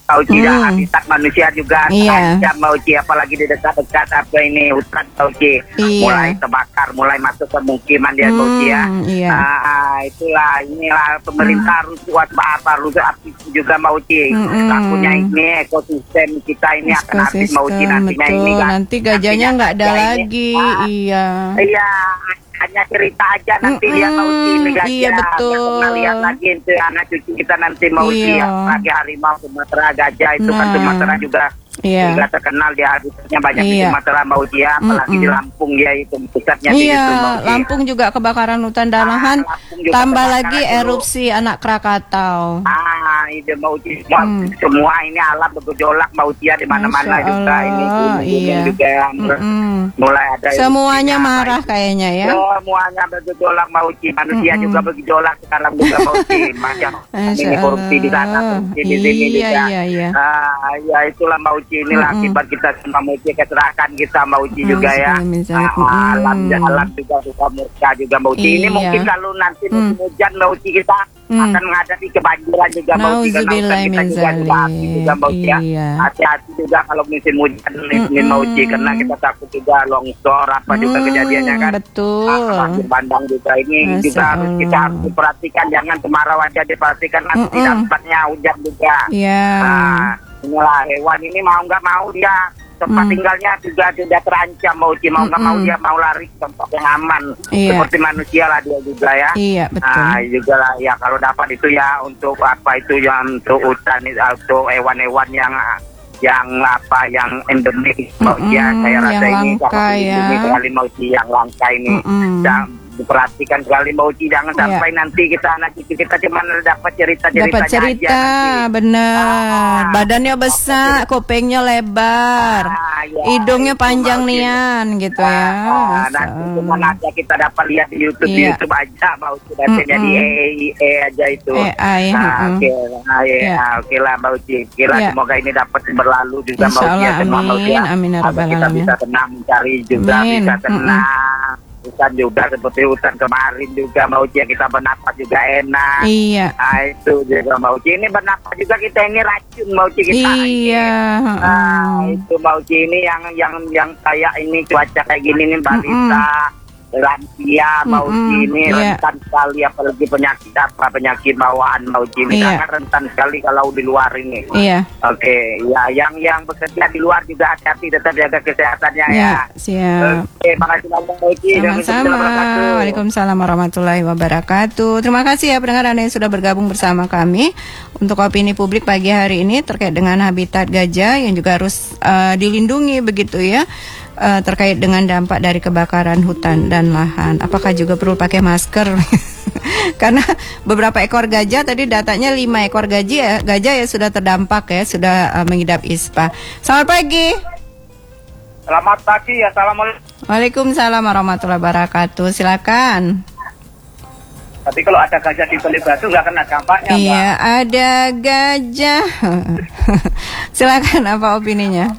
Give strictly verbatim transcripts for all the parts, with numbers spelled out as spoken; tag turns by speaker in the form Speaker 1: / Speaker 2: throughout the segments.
Speaker 1: Mau Ci,
Speaker 2: Hmm.
Speaker 1: habitat manusia juga
Speaker 2: Iya.
Speaker 1: terancam Mau Ci, apalagi di dekat-dekat apa ini hutan Mau Ci.
Speaker 2: Iya.
Speaker 1: Mulai terbakar, mulai masuk ke pemukiman dia Mau Ci ya.
Speaker 2: Hmm, iya.
Speaker 1: Ah, itulah inilah pemerintah harus buat apa harus aktif juga Mau Ci.
Speaker 2: Mm-mm.
Speaker 1: Takutnya ini ekosistem kita ini akan habis Mau Ci
Speaker 2: Ekosistem,
Speaker 1: nantinya
Speaker 2: betul.
Speaker 1: ini kan.
Speaker 2: Nanti gajahnya nggak ada
Speaker 1: gajah ini,
Speaker 2: lagi.
Speaker 1: ah,
Speaker 2: Iya.
Speaker 1: Iya, hanya cerita aja nanti
Speaker 2: Mm-mm,
Speaker 1: dia Mau Ci ini gajah.
Speaker 2: iya, betul.
Speaker 1: Nggak pernah lihat lagi itu anak cucu kita nanti Mau Ci.
Speaker 2: Iya.
Speaker 1: Lagi harimau Sumatera gajah itu kan
Speaker 2: Nah.
Speaker 1: Sumatera juga.
Speaker 2: Iya.
Speaker 1: Juga terkenal dia habitatnya banyak di
Speaker 2: Iya.
Speaker 1: Sumatera Mau Ci, apalagi
Speaker 2: Mm-mm.
Speaker 1: di Lampung ya itu pusatnya di
Speaker 2: Iya,
Speaker 1: situ, Mau Ci.
Speaker 2: Lampung juga kebakaran hutan dan
Speaker 1: Ah,
Speaker 2: lahan.
Speaker 1: Lampung juga
Speaker 2: Tambah
Speaker 1: kebakaran
Speaker 2: lagi
Speaker 1: dulu.
Speaker 2: erupsi anak Krakatau.
Speaker 1: Ah, ide Mau Ci semua,
Speaker 2: Hmm.
Speaker 1: semua ini alam bergejolak Mau Ci ya di mana-mana
Speaker 2: Masya
Speaker 1: juga ini
Speaker 2: Allah,
Speaker 1: gunung-gunung
Speaker 2: iya.
Speaker 1: juga yang
Speaker 2: Mm-mm.
Speaker 1: mulai ada
Speaker 2: Semuanya
Speaker 1: erupsinya,
Speaker 2: marah
Speaker 1: baik.
Speaker 2: kayaknya ya.
Speaker 1: Semuanya bergejolak Mau Ci, manusia
Speaker 2: Mm-mm.
Speaker 1: juga bergejolak sekarang juga Mau Ci. Macam
Speaker 2: Masya
Speaker 1: ini korupsi di sana,
Speaker 2: Allah.
Speaker 1: korupsi di sini
Speaker 2: Iya,
Speaker 1: juga.
Speaker 2: iya, iya.
Speaker 1: Ah, ya itulah Mau Ci, inilah
Speaker 2: Mm-mm.
Speaker 1: akibat kita semua Mau Ci, keserakan kita Mau Ci juga ya.
Speaker 2: Alhamdulillah.
Speaker 1: Ah, alam
Speaker 2: Mm.
Speaker 1: alam juga suka murka juga Mau Ci. Ini
Speaker 2: Iya.
Speaker 1: mungkin kalau nanti
Speaker 2: Mm.
Speaker 1: musim hujan Mau Ci kita
Speaker 2: Mm.
Speaker 1: akan menghadapi kebanjiran juga Mau Ci, karena hutan kita juga juga api juga Mau Ci ya.
Speaker 2: Iya.
Speaker 1: Hati-hati juga kalau musim hujan ini Mau Ci, karena kita takut juga longsor apa juga
Speaker 2: Mm,
Speaker 1: kejadiannya kan.
Speaker 2: betul.
Speaker 1: Ah, banjir bandang juga ini
Speaker 2: Masya
Speaker 1: juga harus kita
Speaker 2: Allah.
Speaker 1: harus diperhatikan, jangan kemarau aja diperhatikan nanti
Speaker 2: Mm-mm.
Speaker 1: dampaknya hujan juga.
Speaker 2: Iya.
Speaker 1: Nah, inilah hewan ini mau nggak mau dia tempat
Speaker 2: Mm.
Speaker 1: tinggalnya juga tidak terancam Mau Ci, mau nggak mau
Speaker 2: Mm-mm.
Speaker 1: dia mau lari ke tempat yang aman
Speaker 2: Iya.
Speaker 1: seperti manusia lah dia juga ya.
Speaker 2: Iya, betul.
Speaker 1: Nah, juga lah ya kalau dapat itu ya untuk apa itu yang untuk hutan untuk hewan-hewan yang yang apa yang endemik Mau Ci ya.
Speaker 2: Mm-mm,
Speaker 1: Saya rasa
Speaker 2: yang
Speaker 1: ini
Speaker 2: langka
Speaker 1: sangat dilindungi
Speaker 2: ya.
Speaker 1: sekali Mau Ci, yang langka ini.
Speaker 2: Mm-mm.
Speaker 1: Dan diperhatikan sekali Mau Ci, jangan
Speaker 2: Iya.
Speaker 1: sampai nanti kita anak cucu kita cuma dapat cerita-ceritanya
Speaker 2: Dapat cerita,
Speaker 1: aja nanti.
Speaker 2: bener.
Speaker 1: Ah.
Speaker 2: Badannya besar, kupingnya lebar,
Speaker 1: Ah, ya,
Speaker 2: hidungnya
Speaker 1: itu
Speaker 2: panjang
Speaker 1: Mau Ci.
Speaker 2: nian gitu ya.
Speaker 1: Ah,
Speaker 2: Masya
Speaker 1: nanti cuma
Speaker 2: Allah.
Speaker 1: aja kita dapat lihat di YouTube, di
Speaker 2: Iya.
Speaker 1: YouTube aja Mau Ci, nantinya di
Speaker 2: Mm-mm.
Speaker 1: E aja itu.
Speaker 2: A I,
Speaker 1: Nah,
Speaker 2: mm-mm.
Speaker 1: oke, nah, ya,
Speaker 2: Iya.
Speaker 1: ah, oke lah Mau Ci. Kira
Speaker 2: Iya.
Speaker 1: semoga ini dapat berlalu juga
Speaker 2: Insya
Speaker 1: Mau Ci ya,
Speaker 2: Allah,
Speaker 1: semua Mau Ci ya.
Speaker 2: amin, amin ya
Speaker 1: Agar
Speaker 2: rabbal
Speaker 1: kita
Speaker 2: alamin.
Speaker 1: bisa tenang mencari juga,
Speaker 2: Amin,
Speaker 1: bisa
Speaker 2: mm-mm.
Speaker 1: tenang. Hutan juga seperti hutan kemarin juga Mau Ci, kita bernapas juga enak.
Speaker 2: Iya,
Speaker 1: Nah, itu juga Mau Ci, ini bernapas juga kita ini racun Mau Ci kita.
Speaker 2: iya.
Speaker 1: Nah,
Speaker 2: mm.
Speaker 1: itu Mau Ci ini yang yang yang kayak ini cuaca kayak gini nih balita, lansia Mau Ci
Speaker 2: Mm-mm,
Speaker 1: ini
Speaker 2: iya.
Speaker 1: rentan sekali, apalagi penyakit apa penyakit bawaan Mau Ci ini
Speaker 2: Iya.
Speaker 1: sangat rentan sekali kalau di luar ini.
Speaker 2: Iya,
Speaker 1: Oke, ya yang yang bekerja di luar juga hati-hati, tetap jaga kesehatannya ya.
Speaker 2: ya, siap.
Speaker 1: Oke, makasih banyak Mau Ci.
Speaker 2: Sama-sama. Waalaikumsalam warahmatullahi wabarakatuh. Terima kasih ya pendengar Anda yang sudah bergabung bersama kami untuk opini publik pagi hari ini terkait dengan habitat gajah yang juga harus uh, dilindungi begitu ya. Uh, terkait dengan dampak dari kebakaran hutan dan lahan. Apakah juga perlu pakai masker? Karena beberapa ekor gajah tadi datanya lima ekor gajah ya, gajah ya sudah terdampak ya, sudah uh, mengidap ispa. Selamat pagi.
Speaker 1: Selamat pagi, assalamualaikum.
Speaker 2: Waalaikumsalam warahmatullahi wabarakatuh. Silakan.
Speaker 1: Tapi kalau ada gajah di balik batu nggak kena dampaknya, Mbak.
Speaker 2: Iya, ada gajah. Silakan, apa opininya?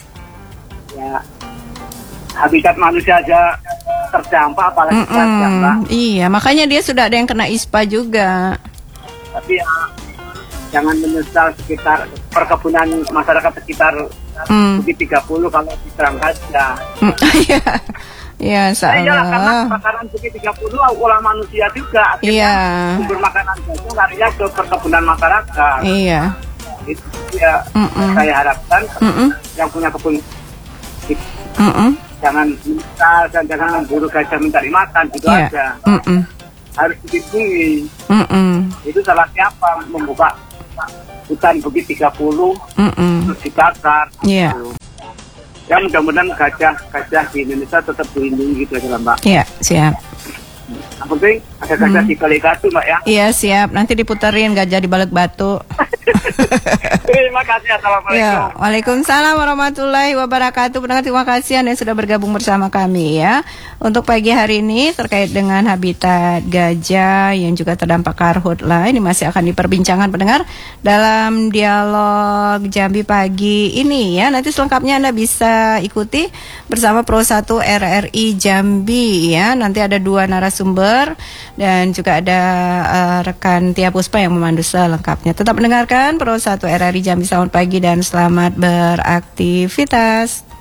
Speaker 1: Ya, habitat manusia aja terdampak, apalagi
Speaker 2: Mm-mm.
Speaker 1: gajah, Mbak.
Speaker 2: Iya, makanya dia sudah ada yang kena ispa juga.
Speaker 1: Tapi ya, jangan menyesal sekitar perkebunan masyarakat sekitar
Speaker 2: Hmm.
Speaker 1: Bukit tiga puluh kalau diserang gajah.
Speaker 2: Mm, Iya, iya,
Speaker 1: Nah, iyalah, karena
Speaker 2: salah.
Speaker 1: kebakaran Bukit tiga puluh olah manusia juga. Akhirnya
Speaker 2: Iya,
Speaker 1: sumber makanan gajah larinya ke perkebunan masyarakat.
Speaker 2: iya.
Speaker 1: Itu ya,
Speaker 2: Mm-mm.
Speaker 1: saya harapkan
Speaker 2: Mm-mm.
Speaker 1: yang punya kebun
Speaker 2: Mm-mm.
Speaker 1: jangan minta dan jangan memburu gajah minta dimakan gitu
Speaker 2: Iya.
Speaker 1: aja.
Speaker 2: Mm-mm.
Speaker 1: Harus dilindungi.
Speaker 2: Mm-mm.
Speaker 1: Itu salah siapa membuka hutan Bukit tiga puluh
Speaker 2: Mm-mm.
Speaker 1: terus dibakar.
Speaker 2: Iya.
Speaker 1: Gitu. Ya mudah-mudahan gajah-gajah di Indonesia tetap dilindungi gitu aja lah, Mbak.
Speaker 2: Iya, siap.
Speaker 1: Yang penting ada gajah di balik batu, Mbak ya.
Speaker 2: Iya, siap. Nanti diputerin gajah di balik batu.
Speaker 1: Terima kasih, assalamualaikum.
Speaker 2: Ya, Waalaikumsalam warahmatullahi wabarakatuh. Pendengar, terima kasih Anda yang sudah bergabung bersama kami ya. Untuk pagi hari ini terkait dengan habitat gajah yang juga terdampak karhutla, ini masih akan diperbincangkan pendengar dalam dialog Jambi pagi ini ya. Nanti selengkapnya Anda bisa ikuti bersama Pro satu R R I Jambi ya. Nanti ada dua narasumber dan juga ada uh, rekan Tia Puspa yang memandu selengkapnya. Tetap mendengarkan Pro satu R R I Jambi. Selamat pagi dan selamat beraktivitas.